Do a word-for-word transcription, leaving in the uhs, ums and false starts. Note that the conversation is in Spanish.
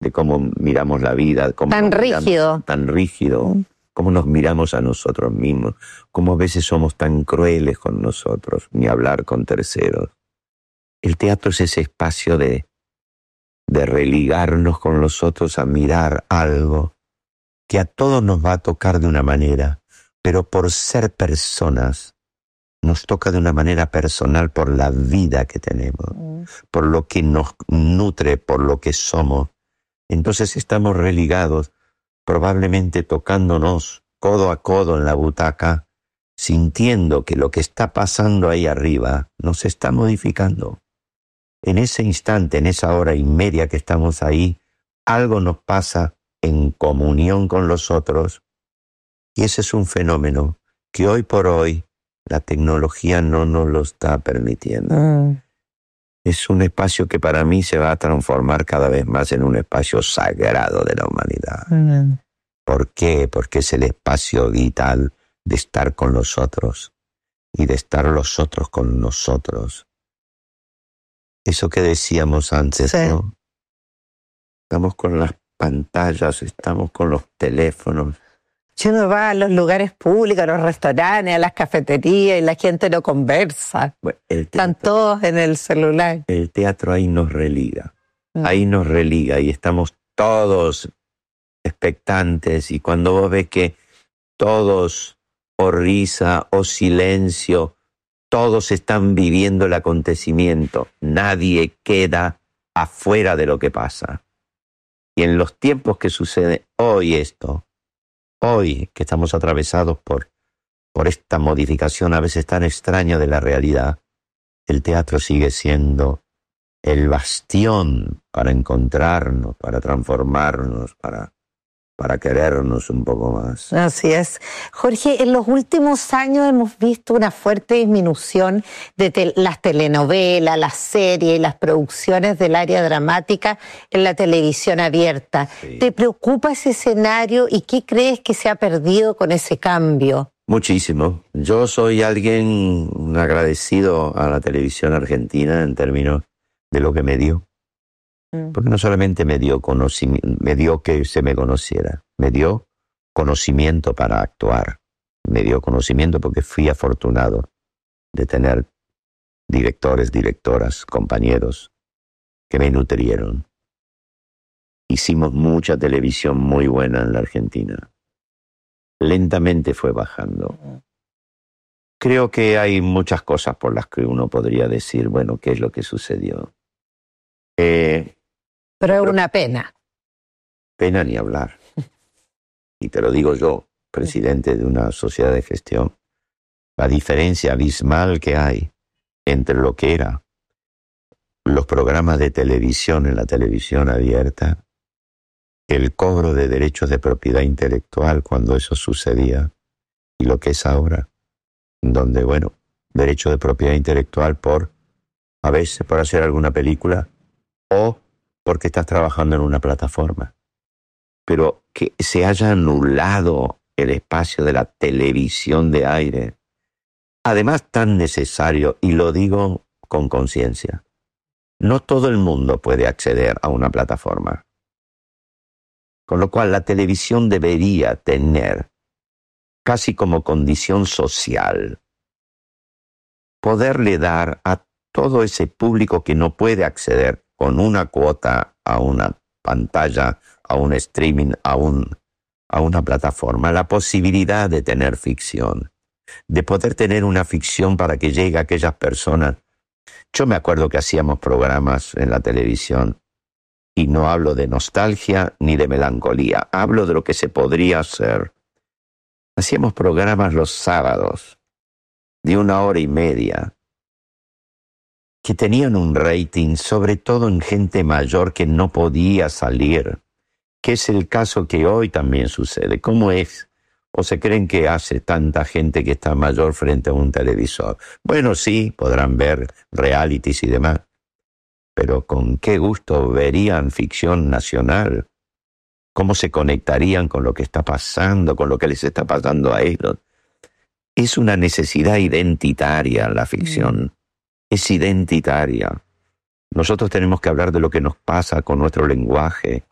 de cómo miramos la vida. Cómo tan miramos, rígido. Tan rígido. Cómo nos miramos a nosotros mismos. Cómo a veces somos tan crueles con nosotros, ni hablar con terceros. El teatro es ese espacio de, de religarnos con los otros a mirar algo que a todos nos va a tocar de una manera, pero por ser personas, nos toca de una manera personal por la vida que tenemos, mm. por lo que nos nutre, por lo que somos. Entonces estamos religados, probablemente tocándonos codo a codo en la butaca, sintiendo que lo que está pasando ahí arriba nos está modificando. En ese instante, en esa hora y media que estamos ahí, algo nos pasa en comunión con los otros, y ese es un fenómeno que hoy por hoy la tecnología no nos lo está permitiendo. Mm. Es un espacio que para mí se va a transformar cada vez más en un espacio sagrado de la humanidad. Mm. ¿Por qué? Porque es el espacio vital de estar con los otros y de estar los otros con nosotros. Eso que decíamos antes, sí. ¿no? Estamos con las pantallas, estamos con los teléfonos. Si uno va a los lugares públicos, a los restaurantes, a las cafeterías, y la gente no conversa. Bueno, el teatro, están todos en el celular. El teatro ahí nos religa. Mm. Ahí nos religa y estamos todos expectantes. Y cuando vos ves que todos, o risa, o silencio, todos están viviendo el acontecimiento. Nadie queda afuera de lo que pasa. Y en los tiempos que sucede hoy esto, hoy que estamos atravesados por, por esta modificación a veces tan extraña de la realidad, el teatro sigue siendo el bastión para encontrarnos, para transformarnos, para, para querernos un poco más. Así es. Jorge, en los últimos años hemos visto una fuerte disminución de te- las telenovelas, las series y las producciones del área dramática en la televisión abierta. Sí. ¿Te preocupa ese escenario y qué crees que se ha perdido con ese cambio? Muchísimo. Yo soy alguien agradecido a la televisión argentina en términos de lo que me dio. Porque no solamente me dio conocimiento, me dio que se me conociera, me dio conocimiento para actuar, me dio conocimiento porque fui afortunado de tener directores, directoras, compañeros que me nutrieron. Hicimos mucha televisión muy buena en la Argentina. Lentamente fue bajando. Creo que hay muchas cosas por las que uno podría decir, bueno, ¿qué es lo que sucedió? Eh, Pero es una pena. Pena ni hablar. Y te lo digo yo, presidente de una sociedad de gestión. La diferencia abismal que hay entre lo que era los programas de televisión en la televisión abierta, el cobro de derechos de propiedad intelectual cuando eso sucedía, y lo que es ahora, donde, bueno, derecho de propiedad intelectual por, a veces, por hacer alguna película, o porque estás trabajando en una plataforma. Pero que se haya anulado el espacio de la televisión de aire, además tan necesario, y lo digo con conciencia, no todo el mundo puede acceder a una plataforma. Con lo cual la televisión debería tener, casi como condición social, poderle dar a todo ese público que no puede acceder con una cuota a una pantalla, a un streaming, a, un, a una plataforma, la posibilidad de tener ficción, de poder tener una ficción para que llegue a aquellas personas. Yo me acuerdo que hacíamos programas en la televisión, y no hablo de nostalgia ni de melancolía, hablo de lo que se podría hacer. Hacíamos programas los sábados, de una hora y media, que tenían un rating, sobre todo en gente mayor que no podía salir, que es el caso que hoy también sucede. ¿Cómo es? ¿O se creen que hace tanta gente que está mayor frente a un televisor? Bueno, sí, podrán ver realities y demás, pero ¿con qué gusto verían ficción nacional? ¿Cómo se conectarían con lo que está pasando, con lo que les está pasando a ellos? Es una necesidad identitaria la ficción. Mm. Es identitaria. Nosotros tenemos que hablar de lo que nos pasa con nuestro lenguaje,